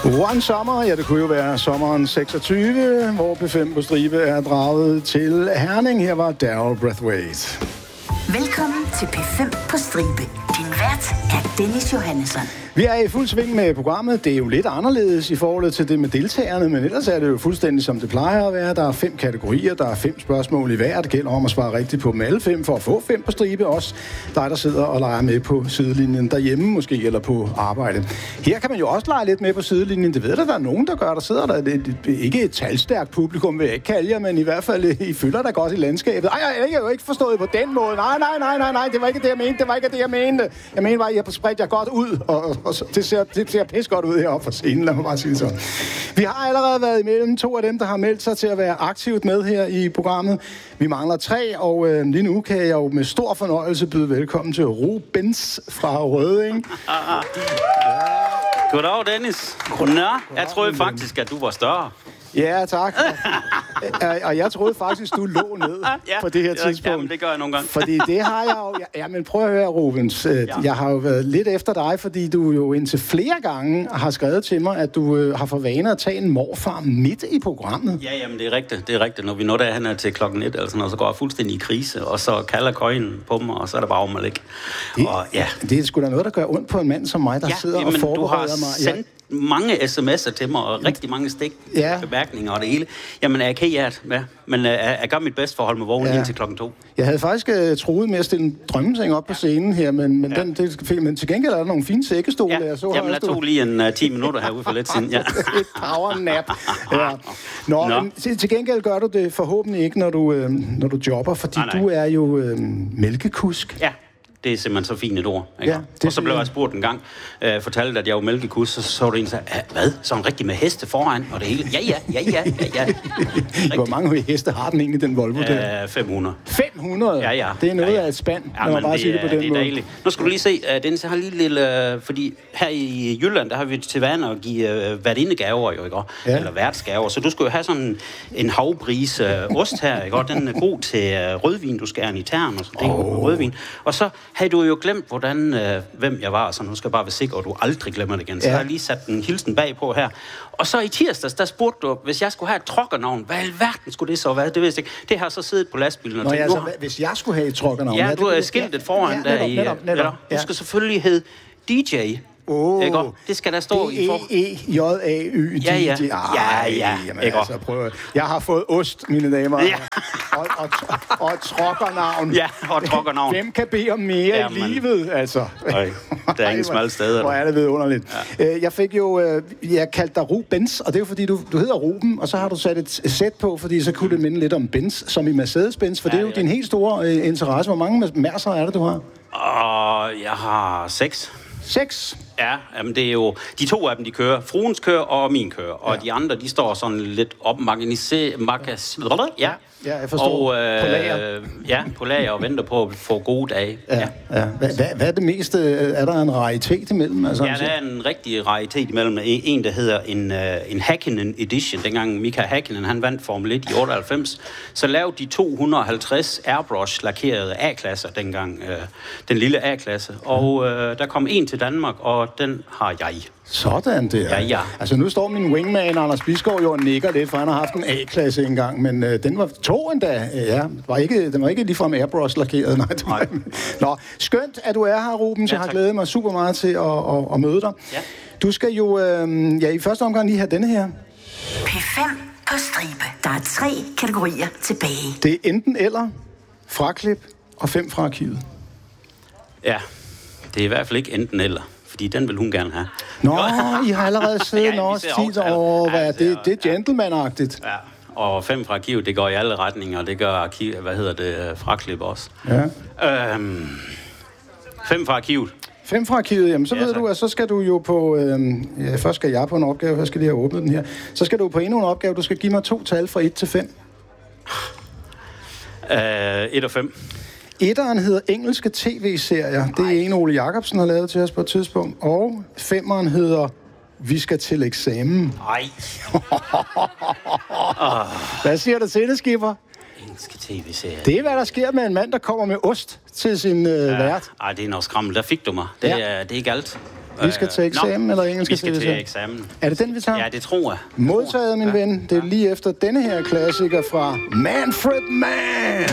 One Summer, ja, det kunne jo være sommeren 26, hvor P5 på stribe er draget til Herning. Her var Daryl Braithwaite. Velkommen til P5 på stribe. Din vært er Dennis Johannesson. Vi er i fuld sving med programmet. Det er jo lidt anderledes i forhold til det med deltagerne, men ellers er det jo fuldstændig som det plejer at være. Der er 5 kategorier, der er 5 spørgsmål i hver. Det gælder om at svare rigtigt på dem alle 5 for at få 5 på stribe. Også dig, der sidder og leger med på sidelinjen derhjemme måske, eller på arbejde. Her kan man jo også lege lidt med på sidelinjen. Det ved der er nogen, der gør. Der sidder der ikke et talstærkt publikum, vil jeg ikke kalde jer, men i hvert fald I fylder der godt i landskabet. Ej, jeg er jo ikke forstået på den måde. Nej, det var ikke det, jeg mente. Jeg mener bare, at I har spredt jer godt ud, og det ser pis godt ud heroppe for scenen, lad mig bare sige sådan. Vi har allerede været imellem 2 af dem, der har meldt sig til at være aktivt med her i programmet. Vi mangler 3, og lige nu kan jeg jo med stor fornøjelse byde velkommen til Rubens fra Rødding. Goddag, Dennis. Nå, jeg troede faktisk, at du var større. Ja, tak. Og jeg troede faktisk, du lå ned på det her tidspunkt. Jamen, det gør jeg nogle gange. Fordi det har jeg jo... Ja, men prøv at høre, Rubens. Jeg har jo været lidt efter dig, fordi du jo indtil flere gange har skrevet til mig, at du har for vane at tage en morfar midt i programmet. Ja, jamen, det er rigtigt. Når vi når derhen til klokken 1, eller sådan noget, så går jeg fuldstændig i krise, og så kalder køjen på mig, og så er der bare om at ligge. Det er sgu da noget, der gør ondt på en mand som mig, der sidder og forbereder mig. Mange sms'er til mig, og rigtig mange bemærkninger og det hele. Jamen, jeg er kært, men jeg gør mit bedste for at holde mig vågen indtil klokken 2. Jeg havde faktisk troet med at stille en drømmeseng op på scenen her, men men til gengæld er der nogle fine sækkestole. Ja. Jamen, jeg tog lige en 10 minutter herude for lidt siden. Ja. Et powernap. Ja. Men til gengæld gør du det forhåbentlig ikke, når du jobber, fordi du er jo mælkekusk. Ja. Det er simpelthen så fint et ord. Ikke? Ja, og så blev jeg spurgt en gang, fortalte, at jeg var mælkekus, så var det en, der sagde, hvad? Så en rigtig med heste foran, og det hele? Ja. Hvor mange heste har den egentlig, den Volvo der? 500. 500? Ja. Det er noget af et spand, når man bare siger det på den måde. Det er dejligt. Nu skal du lige se, Dennis, jeg har lige lille... Fordi her i Jylland, der har vi til vane at give værtindegaver, jo, ikke? Eller værtsgaver. Så du skal jo have sådan en havbris ost her, ikke? Den er god til rødvin, du skærer i tern og sådan rødvin. Og så havde du jo glemt, hvem jeg var, så nu skal jeg bare være sikker, at du aldrig glemmer det igen. Så har jeg lige sat en hilsen bagpå her. Og så i tirsdags, der spurgte du, hvis jeg skulle have et trokkernavn, hvad i alverden skulle det så være? Det vidste jeg ikke. Det har så siddet på lastbilen og tænkt, hvis jeg skulle have et trokkernavn... Ja, du har skiltet foran der i... Netop. Du skal selvfølgelig hedde DJ. Det skal der stå i for... D-E-J-A-Y. Ja. Jamen, altså, prøv. Jeg har fået ost, mine damer. Ja. Og trokkernavn. Ja, og trokkernavn. Hvem kan bede om mere i livet, altså? Øj, der er ingen smalle steder. Hvor er det vidunderligt. Ja. Jeg fik jo... Jeg kaldte dig Rubens, og det er jo fordi, du hedder Ruben, og så har du sat et sæt på, fordi så kunne det minde lidt om Benz, som i Mercedes-Benz, for det er jo din helt store interesse. Hvor mange Mercer er det, du har? Jeg har 6. 6? Ja, jamen det er jo... De 2 af dem, de kører. Fruens kører og min kører. Og de andre, de står sådan lidt Ja, jeg forstår. Og, på lager og venter på at få gode dage. Ja. Hvad er det meste? Er der en raritet imellem? Altså, der er en rigtig raritet imellem. En, der hedder en Häkkinen Edition. Dengang Mika Häkkinen, han vandt Formel 1 i 98, så lavede de 250 airbrush-lakkerede A-klasser dengang. Den lille A-klasse. Og der kom en til Danmark, og den har jeg. Sådan der. Ja. Altså nu står min wingman, Anders Bisgaard, jo og nikker lidt, for han har haft en A-klasse engang, men den var 2 endda. Ja, den var ikke ligefrem airbrush-lakeret. Nej. Nå, skønt, at du er her, Ruben, så jeg har glædet mig super meget til at møde dig. Ja. Du skal jo i første omgang lige have denne her. P5 på stribe. Der er 3 kategorier tilbage. Det er enten eller, fraklip og 5 fra arkivet. Ja, det er i hvert fald ikke enten eller. Fordi den vil hun gerne have. Nå, I har allerede siddet tit over, det er gentleman-agtigt. Ja, og 5 fra arkivet, det går i alle retninger, og det gør fraklip også. Ja. 5 fra arkivet. 5 fra arkivet, jamen så ved du, at så skal du jo på... først skal jeg på en opgave, jeg skal lige have åbnet den her. Så skal du på endnu en opgave, du skal give mig 2 tal fra 1 til 5. 1 og 5. Etteren hedder engelske tv-serier. Det er en, Ole Jacobsen har lavet til os på et tidspunkt. Og 5'eren hedder Vi skal til eksamen. Nej. Hvad siger du til det, skipper? Engelske tv-serier. Det er, hvad der sker med en mand, der kommer med ost til sin vært. Ej, det er nok skræmmende. Der fik du mig. Det er ikke alt. Vi skal til eksamen, eller engelsk? Vi skal til eksamen. Er det den, vi tager? Ja, det tror jeg. Modtaget, min ven. Det er lige efter denne her klassiker fra Manfred Mann.